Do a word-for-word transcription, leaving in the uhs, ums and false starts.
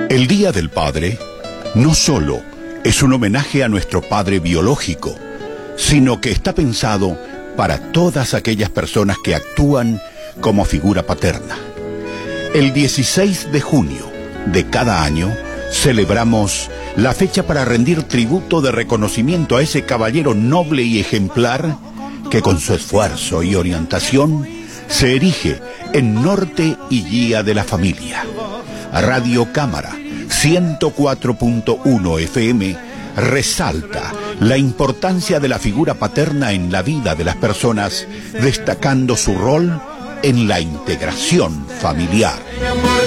El Día del Padre no solo es un homenaje a nuestro padre biológico, sino que está pensado para todas aquellas personas que actúan como figura paterna. El dieciséis de junio de cada año celebramos la fecha para rendir tributo de reconocimiento a ese caballero noble y ejemplar que con su esfuerzo y orientación se erige en norte y guía de la familia. Radio Cámara ciento cuatro punto uno F M resalta la importancia de la figura paterna en la vida de las personas, destacando su rol en la integración familiar.